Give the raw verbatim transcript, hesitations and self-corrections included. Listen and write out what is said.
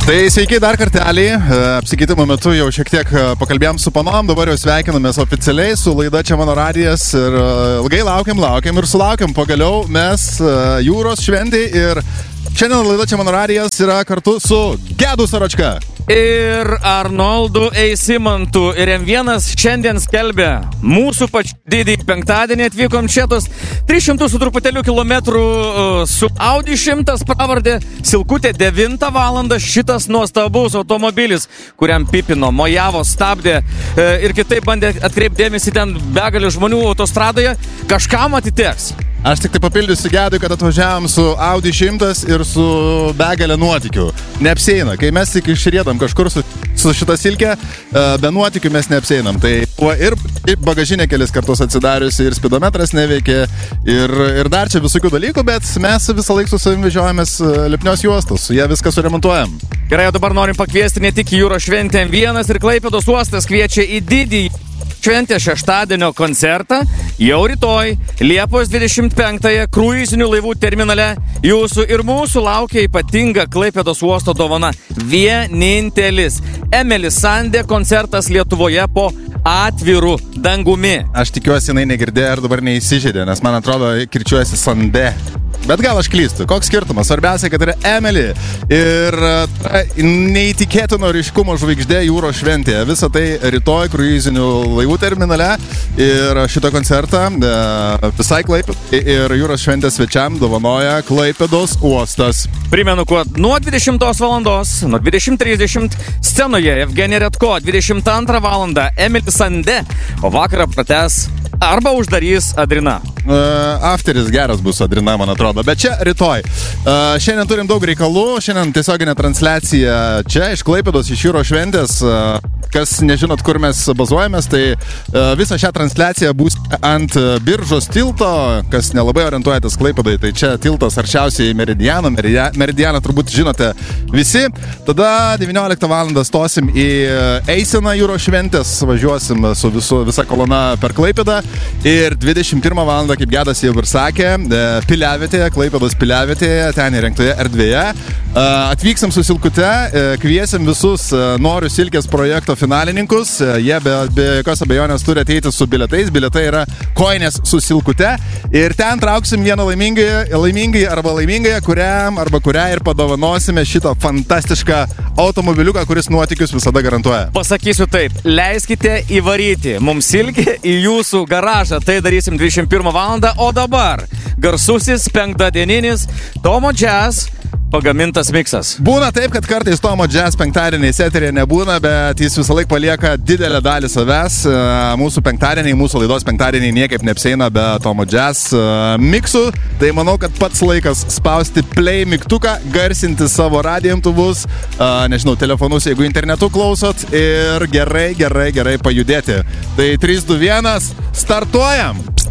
Tai sveiki dar kartelį, apsikeitimo metu jau šiek tiek pakalbėjom su panom, dabar jau sveikinamės oficialiai su laida Čia mano radijas ir ilgai laukiam, laukiam ir sulaukiam, pagaliau mes jūros šventėj ir šiandien laida Čia mano radijas yra kartu su Gedu Saračka. Ir Arnoldu Eisimantu. Ir M vienas šiandien skelbia mūsų pačių didį penktadienį atvykom čia tos tris šimtus su truputėliu kilometrų su Audi šimtas pravardė Silkutė devintą valandą šitas nuostabus automobilis, kuriam pipino, mojavo, stabdė ir kitaip bandė atkreipdėmėsi ten begalį žmonių autostradoje, kažkam atiteks. Aš tik tai papildysiu Gedui, kad atvažiavam su Audi šimtas ir su begalė nuotykių. Neapsieina. Kai mes tik išriedam kažkur su, su šitą silkę, be nuotykių mes neapsieinam. Tai ir, ir bagažinė kelis kartus atsidariusi, ir spidometras neveikė, ir, ir dar čia visokių dalykų, bet mes visą laiką su savim vežiojamės lipnios juostos, su jie viską suremontuojam. Gerai, dabar norim pakviesti ne tik jūros šventę M vienas ir Klaipėdos uostas kviečia į didį šventę šeštadienio koncertą jau rytoj, Liepos dvidešimt penktąją, kruizinių laivų terminale. Jūsų ir mūsų laukia ypatinga Klaipėdos uosto dovana. Vienintelis Emilis Sandė koncertas Lietuvoje po atviru dangumi. Aš tikiuosi, jinai negirdėjo ir dabar neįsižeidė, nes man atrodo, kirčiuojasi Sandė. Bet gal aš klystu. Koks skirtumas? Svarbiausia, kad yra Emily ir neįtikėtino ryškumo žvaigždė jūros šventėje. Visą tai rytoj kruizinių laivų terminale ir šitą koncertą visai Klaipėdos ir jūros šventės svečiam dovanoja Klaipėdos uostas. Primenu, kad nuo dvidešimtos valandos, nuo dvidešimt trisdešimt scenoje Evgenija Redko, dvidešimt antrą valandą Emily Sandė, o vakarą pratęs arba uždarys Adrina. Uh, afteris geras bus Adrina, man atrodo, bet čia rytoj. Uh, šiandien turim daug reikalų, šiandien tiesioginė transliacija čia iš Klaipėdos, iš jūros šventės. Uh, kas nežinot, kur mes bazuojamės, tai uh, visą šią transliaciją bus ant Biržos tilto, kas nelabai orientuojatės Klaipėdai, tai čia tiltas arčiausiai Meridiano, Meridia, Meridianą turbūt žinote visi. Tada devynioliktą valandą stosim į eiseną jūros šventės, važiuosim su visu, visa kolona per Klaipėdą ir dvidešimt pirmą valandą, kaip Gedas jau ir sakė, Piliavietėje, Klaipėdos Piliavietėje, ten įrengtoje erdvėje. Atvyksim su Silkute, kviesim visus Noriu Silkės projekto finalininkus. Jie be, be jokios abejonės turi ateiti su bilietais. Bilietai yra koinės su Silkute. Ir ten trauksim vieną laimingai, laimingai arba laimingąją, kuriam arba kurią ir padovanosime šitą fantastišką automobiliuką, kuris nuotykius visada garantuoja. Pasakysiu taip, leiskite įvaryti mums Silkę į jūsų garažą. Tai darysim dvidešimt pirmą valandą, o dabar garsusis penktadieninis Tomo Jazz pagamintas miksas. Būna taip, kad kartais Tomo Jazz penktadieniais eterėje nebūna, bet jis visą laiką palieka didelę dalį savęs. Mūsų penktadieniai, mūsų laidos penktadieniai niekaip neapsieina be Tomo Jazz miksų. Tai manau, kad pats laikas spausti play mygtuką, garsinti savo radijo imtuvus, nežinau, telefonus, jeigu internetu klausot, ir gerai, gerai, gerai pajudėti. Tai trys, du, vienas, startuojam!